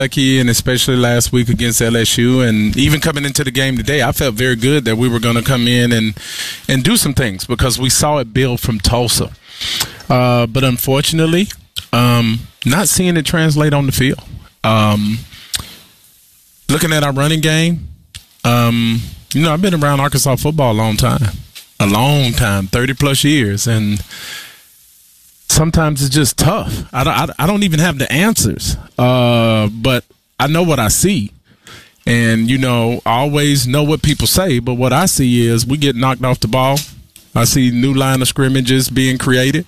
Kentucky, and especially last week against LSU, and even coming into the game today, I felt very good that we were going to come in and do some things because we saw it build from Tulsa. But unfortunately, not seeing it translate on the field. Looking at our running game, I've been around Arkansas football a long time, 30-plus years, and sometimes it's just tough. I don't even have the answers, but I know what I see. And, I always know what people say, but what I see is we get knocked off the ball. I see new line of scrimmages being created.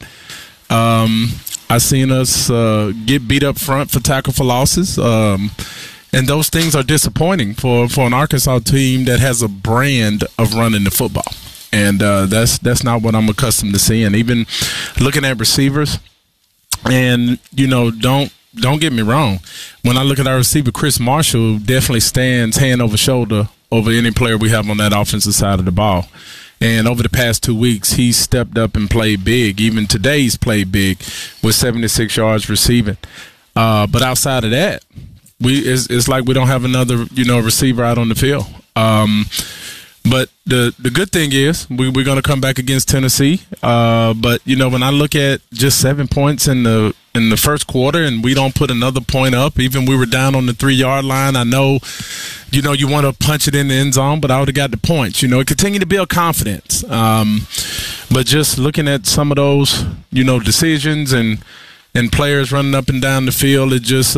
I've seen us get beat up front for tackle for losses. And those things are disappointing for an Arkansas team that has a brand of running the football. And that's not what I'm accustomed to seeing. Even looking at receivers, and don't get me wrong. When I look at our receiver, Chris Marshall definitely stands hand over shoulder over any player we have on that offensive side of the ball. And over the past 2 weeks, he's stepped up and played big. Even today, he's played big with 76 yards receiving. But outside of that, it's like we don't have another receiver out on the field. But the good thing is we're going to come back against Tennessee. But when I look at just 7 points in the first quarter and we don't put another point up, even we were down on the 3-yard line. I know, you want to punch it in the end zone, but I would have got the points. Continue to build confidence. But just looking at some of those decisions and players running up and down the field, it just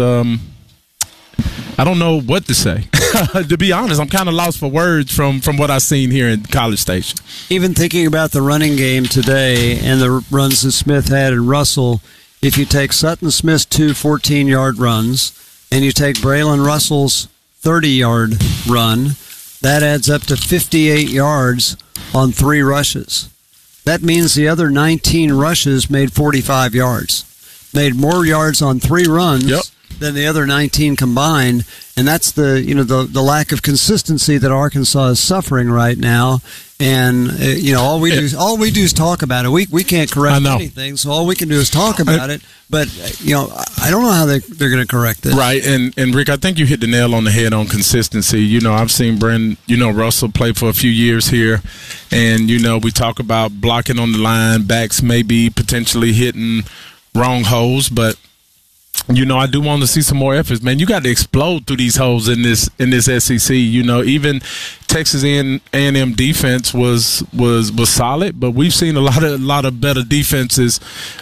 I don't know what to say. To be honest, I'm kind of lost for words from what I've seen here in College Station. Even thinking about the running game today and the runs that Smith had and Russell, if you take Sutton Smith's 2 14-yard runs and you take Braylon Russell's 30-yard run, that adds up to 58 yards on 3 rushes. That means the other 19 rushes made 45 yards. Made more yards on 3 runs than the other 19 combined, and that's the lack of consistency that Arkansas is suffering right now. And all we do is talk about it. We can't correct anything, so all we can do is talk about it. But I don't know how they're going to correct it. Right, and Rick, I think you hit the nail on the head on consistency. I've seen Russell play for a few years here, and we talk about blocking on the line, backs maybe potentially hitting wrong holes, but I do want to see some more efforts, man. You got to explode through these holes in this SEC. Even Texas A&M defense was solid, but we've seen a lot of better defenses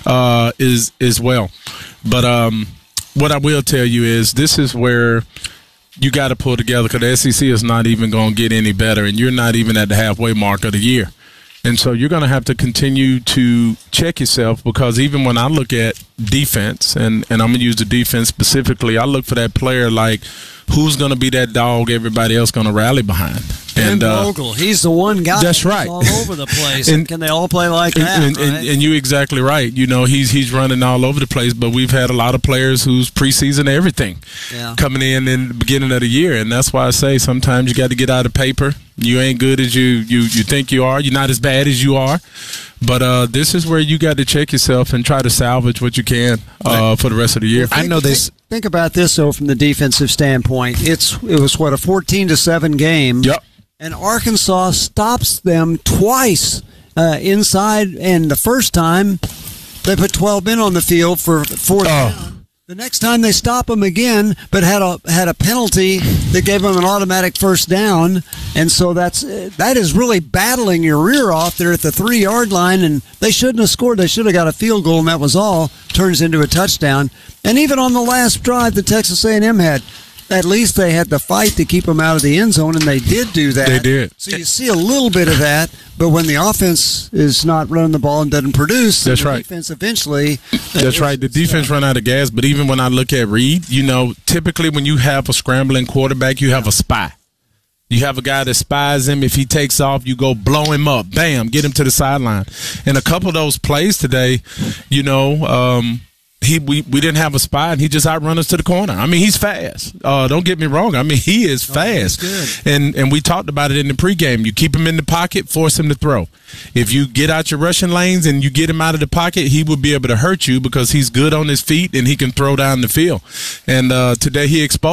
as well. But what I will tell you is this is where you got to pull together because the SEC is not even going to get any better, and you're not even at the halfway mark of the year. And so you're going to have to continue to check yourself because even when I look at defense, and I'm going to use the defense specifically, I look for that player like who's going to be that dog everybody else going to rally behind. And Vogel, he's the one guy that's right. all over the place. and can they all play like that? And you're exactly right. He's running all over the place, but we've had a lot of players who's preseason everything coming in the beginning of the year. And that's why I say sometimes you got to get out of paper. You ain't good as you think you are. You're not as bad as you are. But this is where you got to check yourself and try to salvage what you can for the rest of the year. I know this. Think about this, though, from the defensive standpoint. It was a 14-7 game. Yep. And Arkansas stops them twice inside, and the first time they put 12 men on the field for 4 down. The next time they stop them again, but had a penalty that gave them an automatic first down, and so that is really battling your rear off there at the 3-yard line, and they shouldn't have scored. They should have got a field goal, and that was all. Turns into a touchdown. And even on the last drive that Texas A&M had, at least they had the fight to keep them out of the end zone, and they did do that. They did. So you see a little bit of that, but when the offense is not running the ball and doesn't produce, that's the right. defense eventually. That's right. The defense run out of gas, but even when I look at Reed, typically when you have a scrambling quarterback, you have a spy. You have a guy that spies him. If he takes off, you go blow him up. Bam, get him to the sideline. And a couple of those plays today, we didn't have a spy, and he just outrun us to the corner. I mean, he's fast. Don't get me wrong. I mean, he is fast. And we talked about it in the pregame. You keep him in the pocket, force him to throw. If you get out your rushing lanes and you get him out of the pocket, he will be able to hurt you because he's good on his feet and he can throw down the field. And today he exposed